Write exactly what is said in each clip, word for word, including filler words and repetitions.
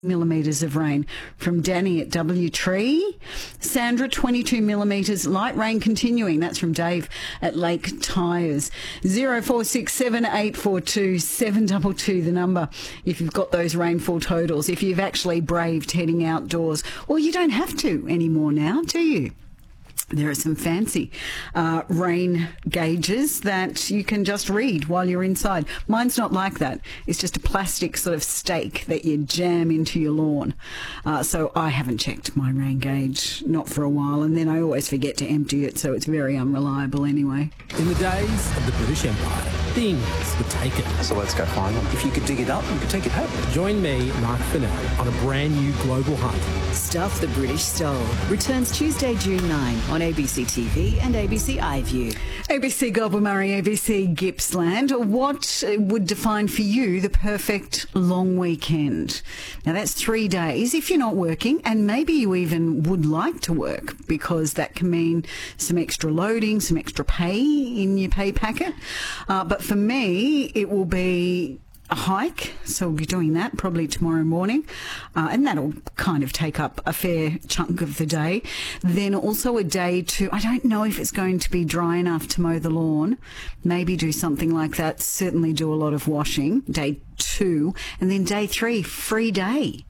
millimetres of rain. From Danny at W Tree. Sandra, twenty-two millimetres. Light rain continuing. That's from Dave at Lake Tyres. zero four six seven eight four two seven two two, the number, if you've got those rainfall totals, if you've actually braved heading outdoors. Well, you don't have to anymore now, do you? There are some fancy uh, rain gauges that you can just read while you're inside. Mine's not like that. It's just a plastic sort of stake that you jam into your lawn. Uh, so I haven't checked my rain gauge, not for a while, and then I always forget to empty it, so it's very unreliable anyway. In the days of the British Empire, things were taken. So let's go find them. If you could dig it up, you could take it home. Join me, Mark Fennell, on a brand new global hunt. Stuff the British Stole returns Tuesday, June ninth on A B C T V and A B C iView. A B C Goulburn-Murray, A B C Gippsland. What would define for you the perfect long weekend? Now, that's three days if you're not working, and maybe you even would like to work, because that can mean some extra loading, some extra pay in your pay packet. Uh, but for me, it will be a hike, so we'll be doing that probably tomorrow morning, uh, and that'll kind of take up a fair chunk of the day. Then also a day to, I don't know if it's going to be dry enough to mow the lawn, maybe do something like that, certainly do a lot of washing, day two, and then day three, free day.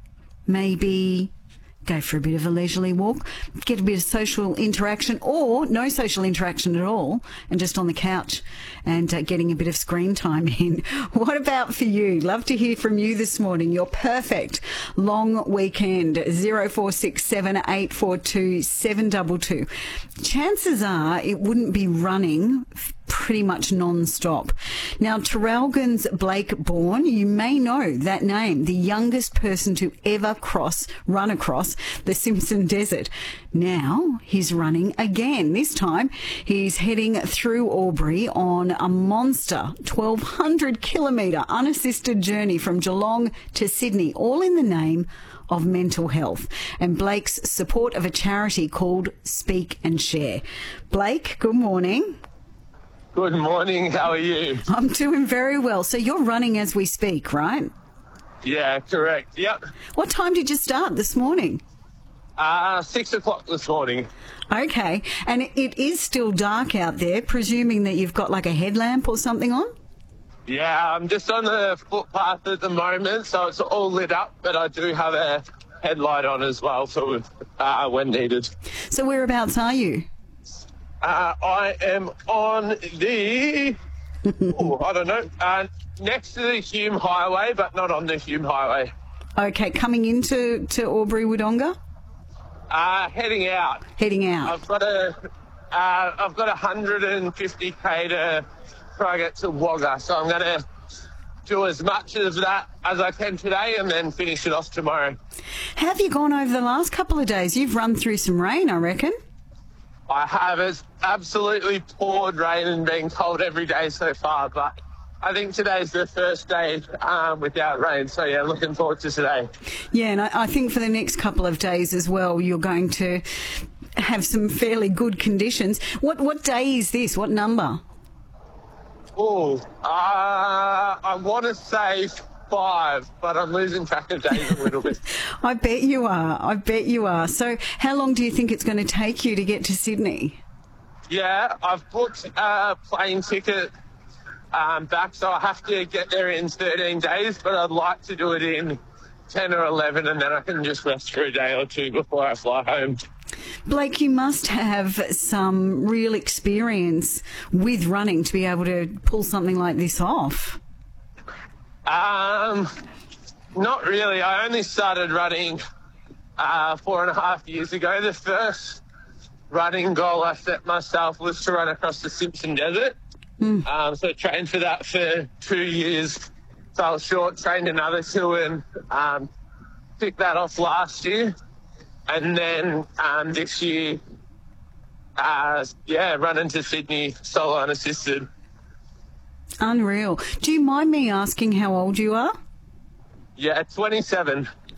Maybe go for a bit of a leisurely walk, get a bit of social interaction, or no social interaction at all, and just on the couch and uh, getting a bit of screen time in. What about for you? Love to hear from you this morning. Your perfect long weekend. zero four six seven eight four two seven two two. Chances are it wouldn't be running pretty much non-stop. Now, Traralgon's Blake Bourne, you may know that name, the youngest person to ever cross, run across the Simpson Desert. Now he's running again. This time he's heading through Albury on a monster twelve hundred kilometre unassisted journey from Geelong to Sydney, all in the name of mental health and Blake's support of a charity called Speak and Share. Blake, good morning. Good morning. How are you? I'm doing very well. So you're running as we speak, right? Yeah, correct. Yep. What time did you start this morning? Uh, six o'clock this morning. Okay. And it is still dark out there, presuming that you've got like a headlamp or something on? Yeah, I'm just on the footpath at the moment, so it's all lit up, but I do have a headlight on as well, so uh, when needed. So whereabouts are you? Uh, I am on the, oh, I don't know, uh, next to the Hume Highway, but not on the Hume Highway. Okay, coming into to Albury Wodonga? Uh, heading out. Heading out. I've got a, uh, I've got one hundred fifty k to try and get to Wagga, so I'm going to do as much of that as I can today and then finish it off tomorrow. How have you gone over the last couple of days? You've run through some rain, I reckon. I have. It's absolutely poured rain and been cold every day so far, but I think today's the first day um, without rain. So, yeah, looking forward to today. Yeah, and I, I think for the next couple of days as well, you're going to have some fairly good conditions. What what day is this? What number? Oh, uh, I want to say five, but I'm losing track of days a little bit. I bet you are. I bet you are. So how long do you think it's going to take you to get to Sydney? Yeah, I've booked a plane ticket um, back, so I have to get there in thirteen days, but I'd like to do it in ten or eleven, and then I can just rest for a day or two before I fly home. Blake, you must have some real experience with running to be able to pull something like this off. Um, not really. I only started running uh, four and a half years ago. The first running goal I set myself was to run across the Simpson Desert. Mm. Um, so I trained for that for two years. Fell short, trained another two, and um, picked that off last year. And then um, this year, uh, yeah, running to Sydney solo unassisted. Unreal. Do you mind me asking how old you are? Yeah, twenty-seven.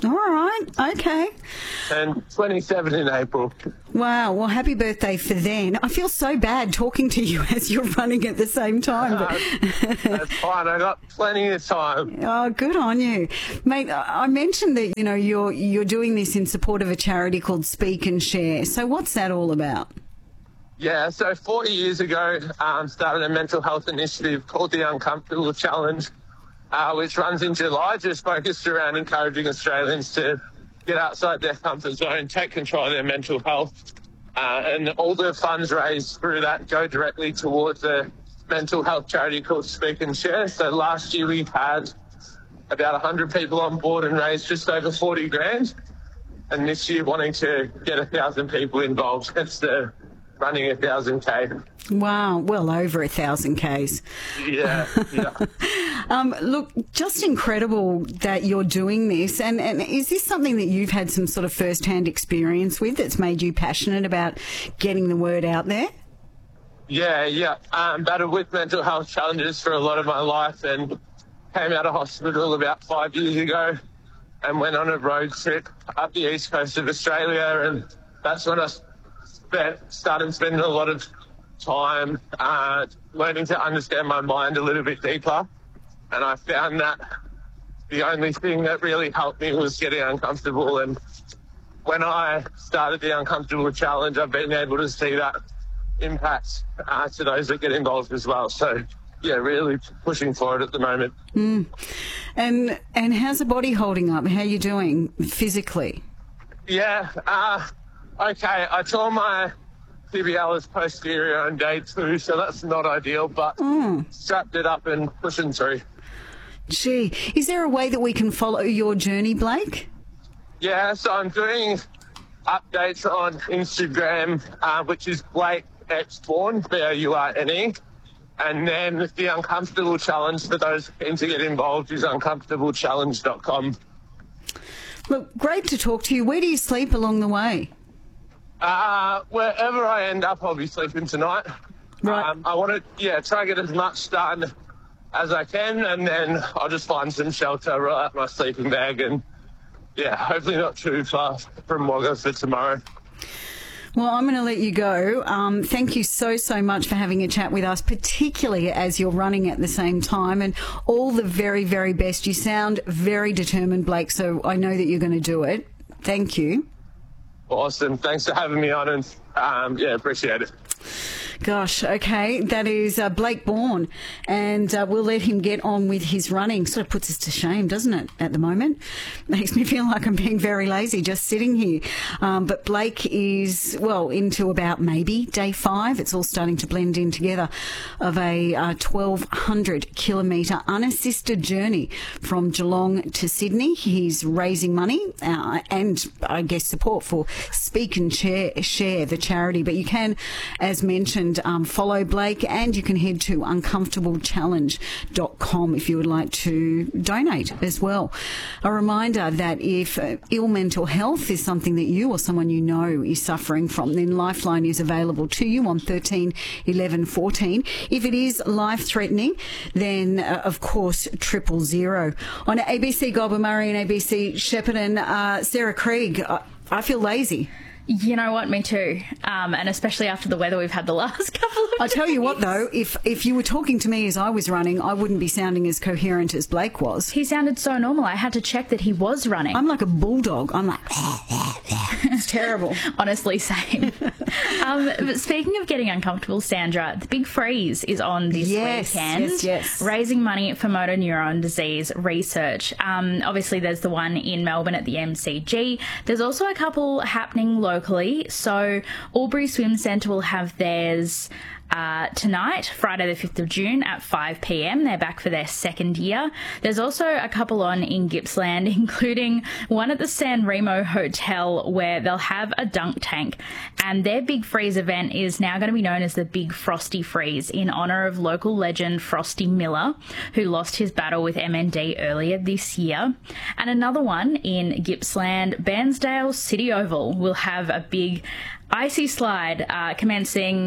All right. Okay. and twenty-seven in April. Wow. Well, happy birthday for then. I feel so bad talking to you as you're running at the same time. But That's fine. I got plenty of time. oh, good on you. Mate, I mentioned that, you know, you're you're doing this in support of a charity called Speak and Share. So what's that all about? Yeah, so forty years ago, um, started a mental health initiative called the Uncomfortable Challenge, uh, which runs in July, just focused around encouraging Australians to get outside their comfort zone, take control of their mental health. Uh, and all the funds raised through that go directly towards a mental health charity called Speak and Share. So last year we had about one hundred people on board and raised just over forty grand. And this year wanting to get one thousand people involved. Hence the running one thousand K. Wow, well over a thousand Ks. Yeah, yeah. Um, look, just incredible that you're doing this. And, and is this something that you've had some sort of first-hand experience with that's made you passionate about getting the word out there? Yeah, yeah. Um, battled with mental health challenges for a lot of my life and came out of hospital about five years ago and went on a road trip up the east coast of Australia. And that's when I spent, started spending a lot of time uh, learning to understand my mind a little bit deeper. And I found that the only thing that really helped me was getting uncomfortable. And when I started the Uncomfortable Challenge, I've been able to see that impact uh, to those that get involved as well. So, yeah, really pushing forward at the moment. Mm. And and how's the body holding up? How are you doing physically? Yeah, uh, okay. I tore my tibialis posterior on day two, so that's not ideal, but Mm. strapped it up and pushing through. Gee, is there a way that we can follow your journey, Blake? Yeah, so I'm doing updates on Instagram, uh, which is Blake X Bourne, B O U R N E. And then the Uncomfortable Challenge, for those keen to get involved, is uncomfortable challenge dot com. Look, great to talk to you. Where do you sleep along the way? Uh, wherever I end up, I'll be sleeping tonight. Right. Um, I want to, yeah, try and get as much done as I can, and then I'll just find some shelter, roll out my sleeping bag, and, yeah, hopefully not too far from Wagga for tomorrow. Well, I'm going to let you go. Um, thank you so, so much for having a chat with us, particularly as you're running at the same time, and all the very, very best. You sound very determined, Blake, so I know that you're going to do it. Thank you. Awesome. Thanks for having me on, and, um, yeah, appreciate it. Gosh, okay, that is uh, Blake Bourne, and uh, we'll let him get on with his running. Sort of puts us to shame, doesn't it, at the moment? Makes me feel like I'm being very lazy just sitting here. Um, but Blake is, well, into about maybe day five. It's all starting to blend in together of a uh, twelve hundred kilometre unassisted journey from Geelong to Sydney. He's raising money uh, and, I guess, support for Speak and Share, Share, the charity. But you can, as mentioned, Um, follow Blake, and you can head to uncomfortable challenge dot com if you would like to donate as well. A reminder that if uh, ill mental health is something that you or someone you know is suffering from, then Lifeline is available to you on thirteen eleven fourteen. If it is life-threatening, then uh, of course triple zero. On A B C Goulburn Murray and A B C Shepparton, uh, Sarah Krieg, I, I feel lazy. You know what? Me too. Um, and especially after the weather we've had the last couple of I tell you what, though, if if you were talking to me as I was running, I wouldn't be sounding as coherent as Blake was. He sounded so normal. I had to check that he was running. I'm like a bulldog. I'm like, it's terrible. Honestly, same. um, but speaking of getting uncomfortable, Sandra, the Big Freeze is on this Yes, weekend. yes, yes. Raising money for motor neuron disease research. Um, obviously, there's the one in Melbourne at the M C G. There's also a couple happening locally. So Albury Swim Centre will have theirs Uh, tonight, Friday the fifth of June at five p m. They're back for their second year. There's also a couple on in Gippsland, including one at the San Remo Hotel where they'll have a dunk tank. And their Big Freeze event is now going to be known as the Big Frosty Freeze in honour of local legend Frosty Miller, who lost his battle with M N D earlier this year. And another one in Gippsland, Bairnsdale City Oval will have a big icy slide uh, commencing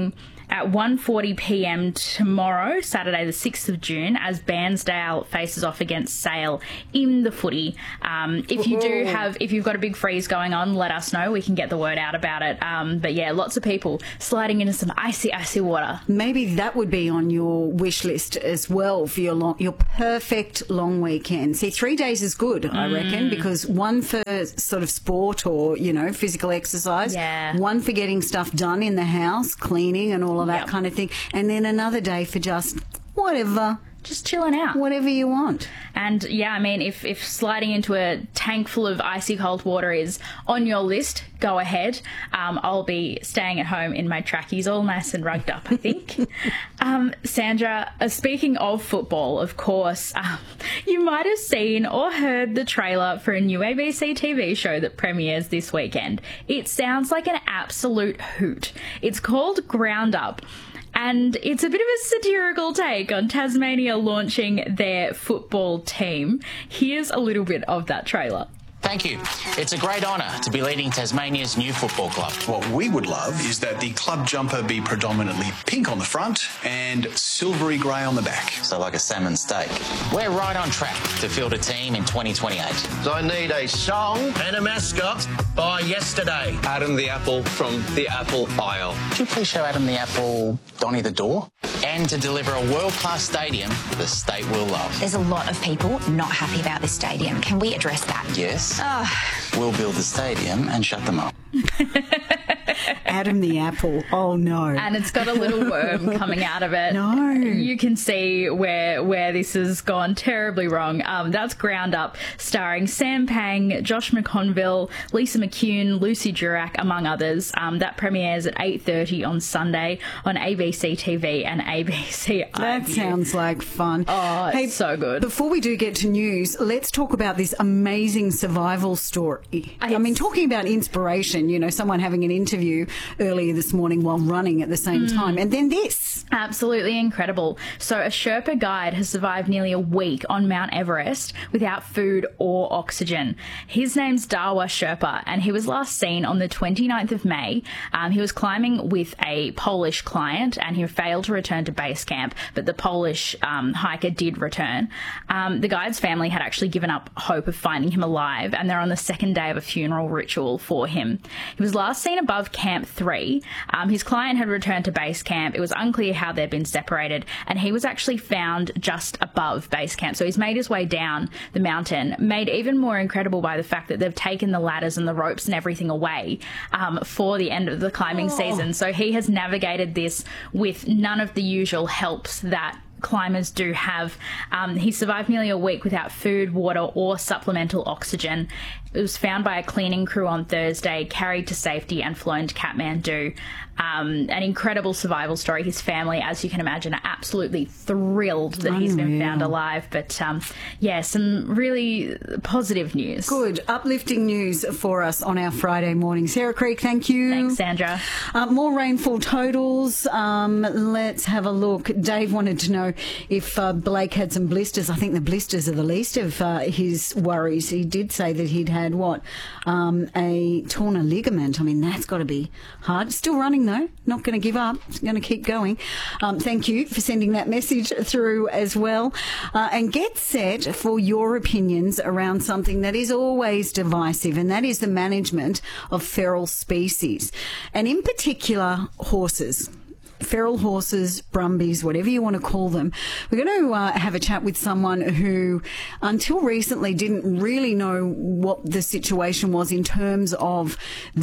at one forty p m tomorrow, Saturday the sixth of June, as Bairnsdale faces off against Sale in the footy. Um, if you do have, if you've got a big freeze going on, let us know. We can get the word out about it. Um, but yeah, lots of people sliding into some icy, icy water. Maybe that would be on your wish list as well for your long, your perfect long weekend. See, three days is good, I Mm. reckon, because one for sort of sport or, you know, physical exercise. Yeah. One for getting stuff done in the house, cleaning and all of that Yep. kind of thing. And then another day for just whatever, Just chilling out. whatever you want. And yeah, I mean, if, if sliding into a tank full of icy cold water is on your list, go ahead. Um, I'll be staying at home in my trackies, all nice and rugged up, I think. um, Sandra, uh, speaking of football, of course, um, you might have seen or heard the trailer for a new A B C T V show that premieres this weekend. It sounds like an absolute hoot. It's called Ground Up. And it's a bit of a satirical take on Tasmania launching their football team. Here's a little bit of that trailer. Thank you. It's a great honour to be leading Tasmania's new football club. What we would love is that the club jumper be predominantly pink on the front and silvery grey on the back. So like a salmon steak. We're right on track to field a team in twenty twenty-eight. I need a song and a mascot by yesterday. Adam the Apple from the Apple Isle. Could you please show Adam the Apple Donny the Door? And to deliver a world-class stadium the state will love. There's a lot of people not happy about this stadium. Can we address that? Yes. Oh. We'll build the stadium and shut them up. Adam the Apple. Oh, no. And it's got a little worm coming out of it. No. You can see where where this has gone terribly wrong. Um, that's Ground Up, starring Sam Pang, Josh McConville, Lisa McCune, Lucy Durack, among others. Um, that premieres at eight thirty on Sunday on A B C T V and A B C iView. That sounds like fun. Oh, it's so good. Before we do get to news, let's talk about this amazing survival story. I mean, talking about inspiration, you know, someone having an interview earlier this morning while running at the same Mm. time, and then this. Absolutely incredible. So a Sherpa guide has survived nearly a week on Mount Everest without food or oxygen. His name's Dawa Sherpa, and he was last seen on the twenty-ninth of May. Um, he was climbing with a Polish client, and he failed to return to base camp, but the Polish um, hiker did return. Um, the guide's family had actually given up hope of finding him alive, and they're on the second day of a funeral ritual for him. He was last seen above Camp three. Um, his client had returned to base camp. It was unclear how they'd been separated, and he was actually found just above base camp. So he's made his way down the mountain, made even more incredible by the fact that they've taken the ladders and the ropes and everything away um, for the end of the climbing Oh. season. So he has navigated this with none of the usual helps that climbers do have. Um, he survived nearly a week without food, water, or supplemental oxygen. It was found by a cleaning crew on Thursday, carried to safety, and flown to Kathmandu. Um, an incredible survival story. His family, as you can imagine, are absolutely thrilled that he's been Unreal. found alive. But um, yeah, some really positive news. Good, uplifting news for us on our Friday morning. Sarah Creek, thank you. Thanks, Sandra. Uh, more rainfall totals. Um, let's have a look. Dave wanted to know if uh, Blake had some blisters. I think the blisters are the least of uh, his worries. He did say that he'd had, what, um, a torn a ligament. I mean, that's got to be hard. Still running, though. Not going to give up. It's going to keep going. Um, thank you for sending that message through as well. Uh, and get set for your opinions around something that is always divisive, and that is the management of feral species, and in particular horses. Feral horses, brumbies, whatever you want to call them. We're going to uh, have a chat with someone who, until recently, didn't really know what the situation was in terms of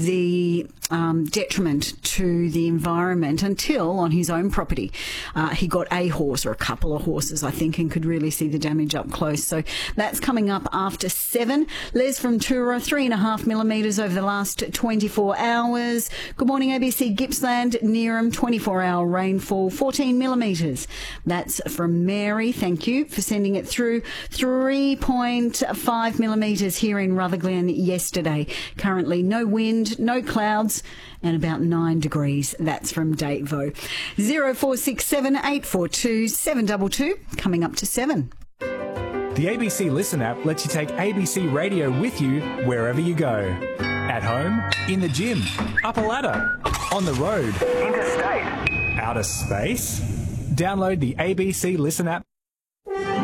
the um, detriment to the environment until on his own property. Uh, he got a horse or a couple of horses, I think, and could really see the damage up close. So that's coming up after seven. Les from Tura, three and a half millimetres over the last twenty-four hours. Good morning, A B C Gippsland, Neerim, twenty-four hour rainfall, fourteen millimetres. That's from Mary. Thank you for sending it through. three point five millimetres here in Rutherglen yesterday. Currently no wind, no clouds, and about nine degrees. That's from Datevo. zero four six seven eight four two seven two two, coming up to seven. The A B C Listen app lets you take A B C Radio with you wherever you go. At home, in the gym, up a ladder, on the road, interstate, outer space? Download the A B C Listen app